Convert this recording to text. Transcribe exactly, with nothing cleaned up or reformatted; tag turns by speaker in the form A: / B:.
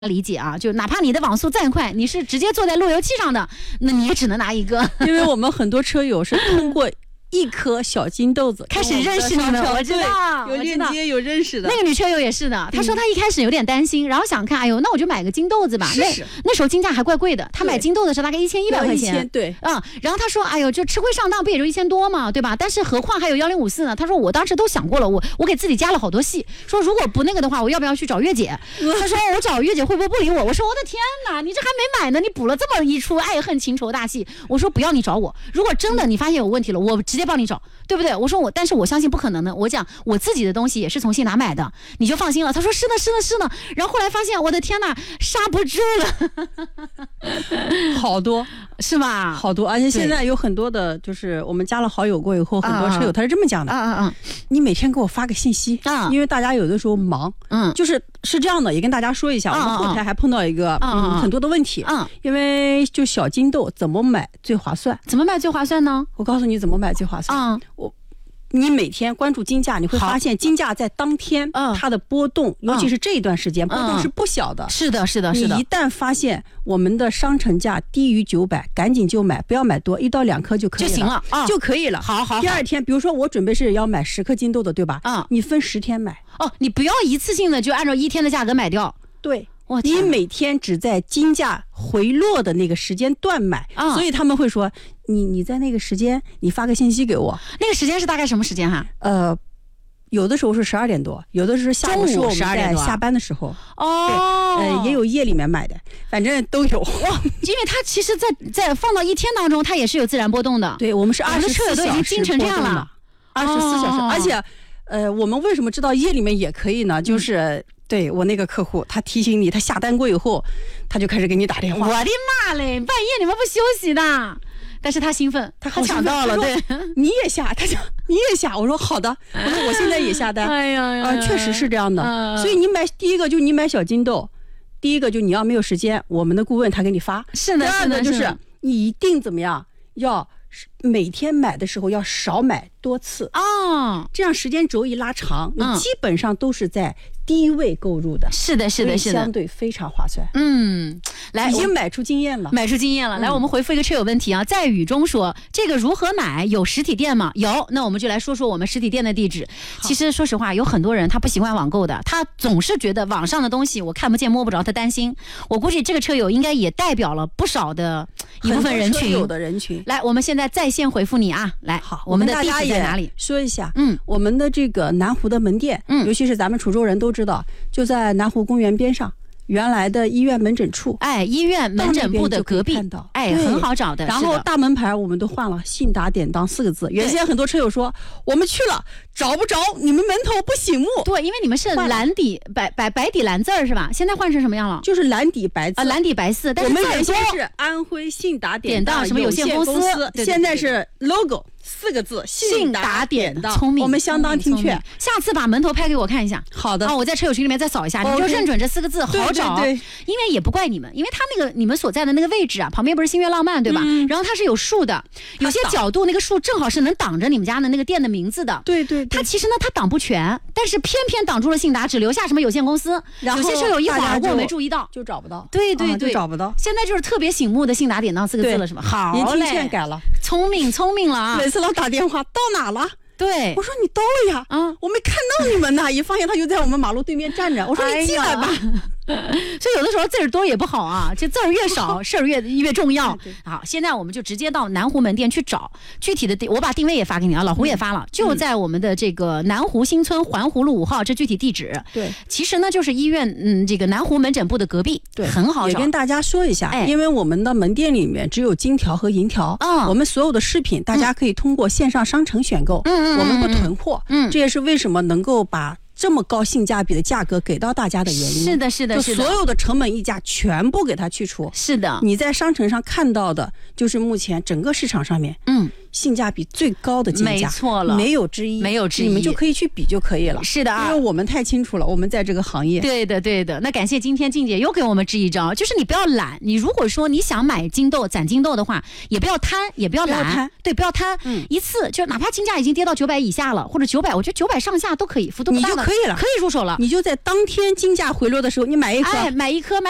A: 理解啊，就哪怕你的网速再快，你是直接坐在路由器上的，那你也只能拿一个。
B: 因为我们很多车友是通过一颗小金豆子
A: 开始认识你们，我知道
B: 有链接有认识的。
A: 那个女车友也是的，她说她一开始有点担心，然后想看，哎呦，那我就买个金豆子吧。那那时候金价还怪贵的，她买金豆的时候大概一千一百块钱，
B: 对，
A: 嗯，然后她说，哎呦，就吃亏上当不也就一千多嘛，对吧？但是何况还有幺零五四呢？她说我当时都想过了，我我给自己加了好多戏，说如果不那个的话，我要不要去找月姐？她说我找月姐会不会不理我？我说我的天哪，你这还没买呢，你补了这么一出爱恨情仇大戏。我说不要你找我，如果真的你发现有问题了，我直接帮你找，对不对？我说我，但是我相信不可能的。我讲我自己的东西也是从信达买的，你就放心了。他说是的，是的，是的。然后后来发现，我的天哪，刹不住了，
B: 好多
A: 是吧？
B: 好多，而且现在有很多的，就是我们加了好友过以后，很多车友他是这么讲的，
A: 嗯嗯嗯，
B: 你每天给我发个信息，
A: 啊，
B: 因为大家有的时候忙，嗯，就是是这样的，也跟大家说一下，我们后台还碰到一个嗯很多的问题，嗯，因为就小金豆怎么买最划算？
A: 怎么买最划算呢？
B: 我告诉你怎么买最划算，嗯，我。你每天关注金价，你会发现金价在当天它的波动，嗯、尤其是这一段时间、嗯、波动是不小的。
A: 是的，是的，是的。
B: 你一旦发现我们的商城价低于九百，赶紧就买，不要买多，一到两颗就可以了，
A: 就行了，啊、
B: 就可以了。
A: 好好好。
B: 第二天，比如说我准备是要买十颗金豆的，对吧？
A: 嗯，
B: 你分十天买。
A: 哦，你不要一次性的就按照一天的价格买掉。
B: 对。你每天只在金价回落的那个时间段买，嗯、所以他们会说你你在那个时间你发个信息给我。
A: 那个时间是大概什么时间哈？
B: 呃，有的时候是十二点多，有的是下午是我们在下班的时候。
A: 哦，
B: 呃，也有夜里面买的，反正都有。哇，
A: 因为它其实在在放到一天当中，它也是有自然波动的。
B: 对，我们是二十四小时
A: 都已经精成这样了，
B: 二十四小时，而且呃，我们为什么知道夜里面也可以呢？就是。嗯对我那个客户，他提醒你，他下单过以后，他就开始给你打电话。
A: 我的妈嘞，半夜你们不休息的？但是他兴奋，他抢到了，对，
B: 你也下，他讲你也下，我说好的，我说我现在也下单。
A: 哎呀呀，
B: 啊、呃，确实是这样的。呃、所以你买第一个就你买小金豆，第一个就你要没有时间，我们的顾问他给你发。
A: 是的，
B: 第二个就是你一定怎么样，要每天买的时候要少买多次
A: 啊、哦，
B: 这样时间轴一拉长，你基本上都是在低位购入的。
A: 是的，是的，是的，
B: 相对非常划算。
A: 嗯，来，
B: 已经买出经验了，
A: 买出经验了。来，嗯、我们回复一个车友问题啊，在雨中说这个如何买？有实体店吗？有，那我们就来说说我们实体店的地址。其实说实话，有很多人他不习惯网购的，他总是觉得网上的东西我看不见摸不着，他担心。我估计这个车友应该也代表了不少的一部分人群，
B: 有的人群。
A: 来，我们现在在线回复你啊，来，
B: 好，
A: 我们的地址在哪里？
B: 说一下，嗯，我们的这个南湖的门店，嗯，尤其是咱们滁州人都知道，就在南湖公园边上，原来的医院门诊处，
A: 哎，医院门诊部的隔壁，哎，很好找的。
B: 然后大门牌我们都换了，信达典当四个字。原先很多车友说我们去了找不着，你们门头不醒目。
A: 对，因为你们是蓝底白白白底蓝字儿是吧？现在换成什么样了？
B: 就是蓝底白字
A: 啊，蓝底白字。但是
B: 我们原先是安徽信达典当
A: 什么有限公司，
B: 现在是 logo。四个字，信达典当，
A: 聪明，
B: 我们相当听劝。
A: 下次把门头拍给我看一下。
B: 好的，
A: 啊，我在车友群里面再扫一下，你就认准这四个字，好找。
B: 对，
A: 因为也不怪你们，因为他那个你们所在的那个位置啊，旁边不是星月浪漫对吧？然后它是有树的，有些角度那个树正好是能挡着你们家的那个店的名字的。
B: 对对，
A: 它其实呢它挡不全，但是偏偏挡住了信达，只留下什么有限公司。有些车友一晃而过没注意到，
B: 就找不到。
A: 对对对，
B: 找不到。
A: 现在就是特别醒目的信达典当四个字了，是吧？好嘞，
B: 您听劝改了，
A: 聪明聪明了啊！
B: 每次老打电话。到哪了？
A: 对，
B: 我说你到了呀，啊，我没看到你们呢，一发现他就在我们马路对面站着，我说你进来吧。
A: 所以有的时候字儿多也不好啊，这字儿越少事儿越越重要。好，现在我们就直接到南湖门店去找具体的地，我把定位也发给你啊，老胡也发了，嗯、就在我们的这个南湖新村环湖路五号，这具体地址。
B: 对，
A: 其实呢就是医院嗯这个南湖门诊部的隔壁，
B: 对，
A: 很好找。
B: 也跟大家说一下，哎、因为我们的门店里面只有金条和银条，嗯，我们所有的饰品大家可以通过线上商城选购，嗯嗯，我们不囤货，嗯，这也是为什么能够把。这么高性价比的价格给到大家的原因。
A: 是的，是的，
B: 是的，就所有的成本溢价全部给它去除。
A: 是的，
B: 你在商城上看到的，就是目前整个市场上面，嗯，性价比最高的金价，
A: 没错了，
B: 没有之一，
A: 没有之一，
B: 你们就可以去比就可以了。
A: 是的啊，
B: 因为我们太清楚了，我们在这个行业。
A: 对的，对的。那感谢今天静姐又给我们支一招，就是你不要懒。你如果说你想买金豆、攒金豆的话，也不要贪，也不要懒，对，不要贪。嗯，一次就哪怕金价已经跌到九百以下了，或者九百，我觉得九百上下都可以，幅度不大了，
B: 你就可以了，
A: 可以入手了。
B: 你就在当天金价回落的时候，你买一颗，
A: 哎，买一颗买。